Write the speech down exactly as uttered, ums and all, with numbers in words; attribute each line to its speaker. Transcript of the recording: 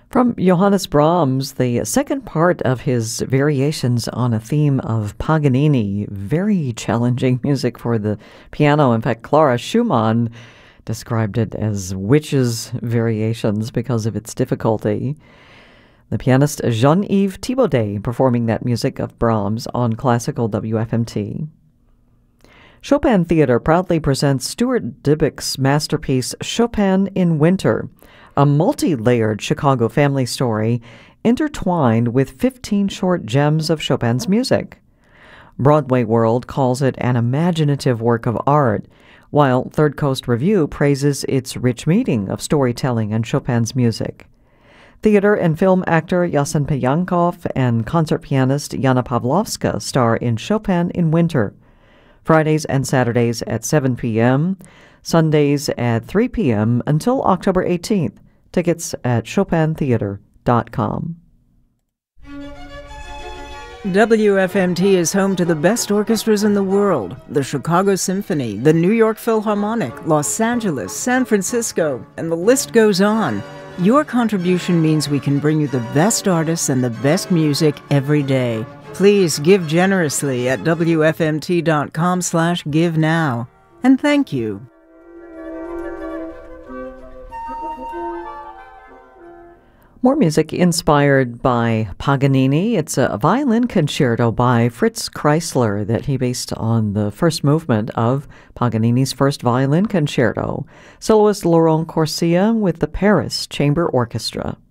Speaker 1: From Johannes Brahms, the second part of his variations on a theme of Paganini, very challenging music for the piano. In fact, Clara Schumann described it as witches' variations because of its difficulty. The pianist Jean-Yves Thibaudet performing that music of Brahms on Classical W F M T. Chopin Theater proudly presents Stuart Dybek's masterpiece Chopin in Winter, a multi-layered Chicago family story intertwined with fifteen short gems of Chopin's music. Broadway World calls it an imaginative work of art, while Third Coast Review praises its rich meeting of storytelling and Chopin's music. Theater and film actor Yasen Payankov and concert pianist Yana Pavlovska star in Chopin in Winter, Fridays and Saturdays at seven p.m., Sundays at three p.m. until October eighteenth. Tickets at chopin theater dot com.
Speaker 2: W F M T is home to the best orchestras in the world: the Chicago Symphony, the New York Philharmonic, Los Angeles, San Francisco, and the list goes on. Your contribution means we can bring you the best artists and the best music every day. Please give generously at W F M T dot com slash give now. And thank you.
Speaker 1: More music inspired by Paganini. It's a violin concerto by Fritz Kreisler that he based on the first movement of Paganini's first violin concerto. Soloist Laurent Corsia with the Paris Chamber Orchestra.